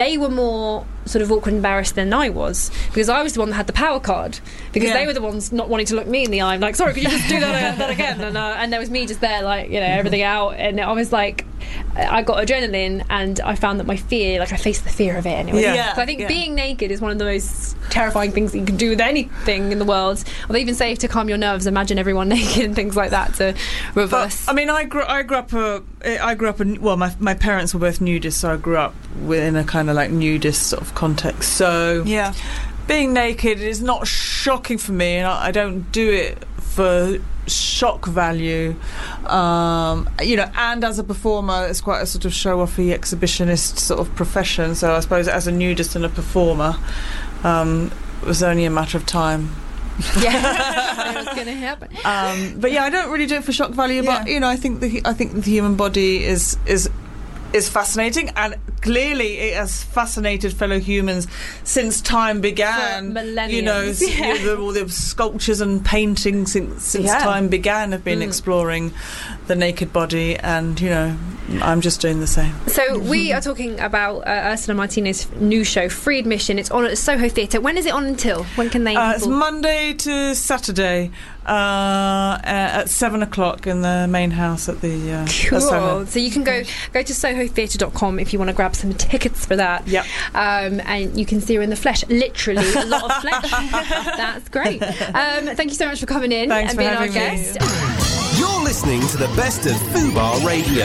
they were more sort of awkward and embarrassed than I was, because I was the one that had the power card, because they were the ones not wanting to look me in the eye. I'm like, sorry, could you just do that again? And there was me just there, like, you know, everything out, and I was like, I got adrenaline, and I found that my fear, like, I faced the fear of it anyway. So I think being naked is one of the most terrifying things that you can do with anything in the world. Or they even say to calm your nerves, imagine everyone naked and things like that to reverse. But, I mean, I grew up well, my parents were both nudists, so I grew up within a kind of like nudist sort of context. So being naked is not shocking for me, and I don't do it for shock value, you know, and as a performer it's quite a sort of show-offy exhibitionist sort of profession, so I suppose as a nudist and a performer, it was only a matter of time. It was going to happen. But I don't really do it for shock value, but you know, I think the human body is fascinating, and clearly it has fascinated fellow humans since time began. For millenniums. You know, all the sculptures and paintings since time began have been exploring the naked body, and, you know, I'm just doing the same. So we are talking about Ursula Martinez's new show, Free Admission. It's on at Soho Theatre. When is it on until? When can they... It's Monday to Saturday at 7 o'clock in the main house at the cool. Soho. So you can go to sohotheatre.com if you want to grab some tickets for that. Yep. And you can see her in the flesh. Literally, a lot of flesh. That's great. Thank you so much for coming in and being our guest. You're listening to the best of Fubar Radio.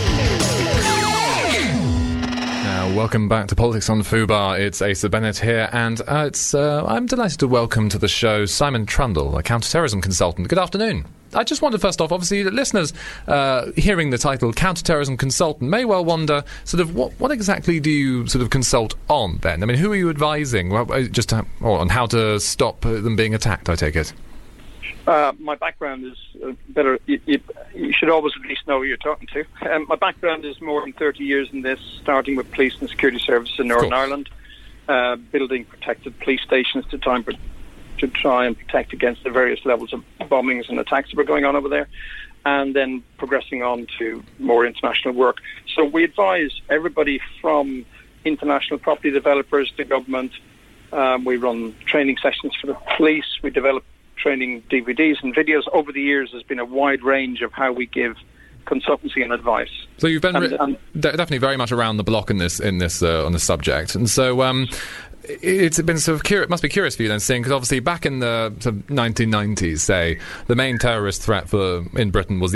Welcome back to Politics on Fubar. It's Asa Bennett here, and I'm delighted to welcome to the show Simon Trundle, a counter-terrorism consultant. Good afternoon. I just wondered, first off, obviously, that listeners hearing the title counter-terrorism consultant may well wonder, sort of, what exactly do you sort of consult on, then? I mean, who are you advising? Well, on how to stop them being attacked, I take it? My background is better. You should always at least know who you're talking to. My background is more than 30 years in this, starting with police and security services in Northern Ireland, building protected police stations to try and protect against the various levels of bombings and attacks that were going on over there, and then progressing on to more international work. So we advise everybody from international property developers to government. We run training sessions for the police. We develop training DVDs and videos. Over the years, there's been a wide range of how we give consultancy and advice. So you've been definitely very much around the block on this subject, and so it's been sort of it must be curious for you then, seeing, because obviously back in the sort of 1990s, say, the main terrorist threat in Britain was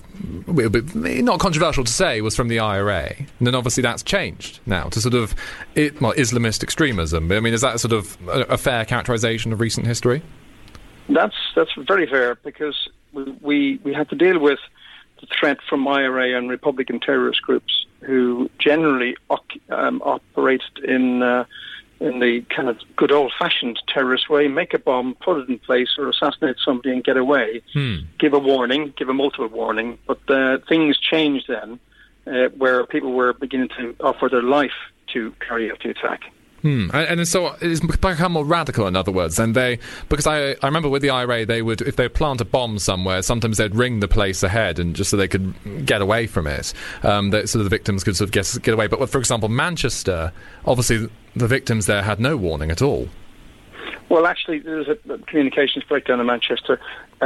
not controversial to say, was from the IRA, and then obviously that's changed now to sort of Islamist extremism. I mean, is that sort of a fair characterisation of recent history? That's very fair, because we had to deal with the threat from IRA and Republican terrorist groups who generally operate in the kind of good old-fashioned terrorist way: make a bomb, put it in place, or assassinate somebody and get away. Give a multiple warning. But things changed then, where people were beginning to offer their life to carry out the attack. And so it's become more radical, in other words. And because I remember with the IRA, they would, if they plant a bomb somewhere, sometimes they'd ring the place ahead, and just so they could get away from it, so the victims could sort of get away. But for example, Manchester, obviously the victims there had no warning at all. Well, actually, there was a communications breakdown in Manchester.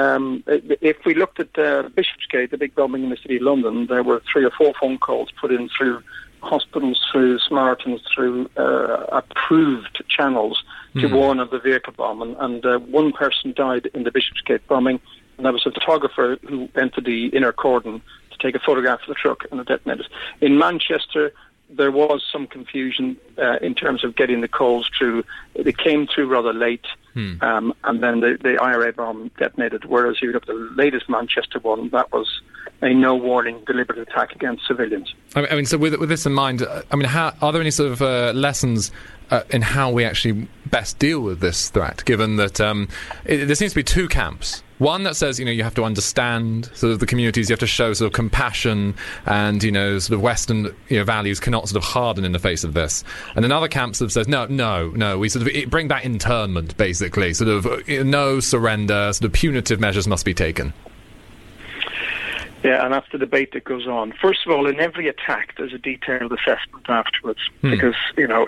If we looked at Bishopsgate, the big bombing in the city of London, there were 3 or 4 phone calls put in through hospitals, through Samaritans, through approved channels to warn of the vehicle bomb. And one person died in the Bishopsgate bombing, and that was a photographer who entered the inner cordon to take a photograph of the truck and it detonated. In Manchester, there was some confusion in terms of getting the calls through. They came through rather late, and then the IRA bomb detonated, whereas you look at the latest Manchester one, that was a no-warning deliberate attack against civilians. I mean, so with this in mind, I mean, are there any sort of lessons in how we actually best deal with this threat, given that there seems to be 2 camps? One that says, you have to understand sort of the communities, you have to show sort of compassion, and, sort of Western values cannot sort of harden in the face of this. And another camp sort of says, no, we sort of bring back internment, basically, sort of no surrender, sort of punitive measures must be taken. Yeah, and that's the debate that goes on. First of all, in every attack, there's a detailed assessment afterwards, because,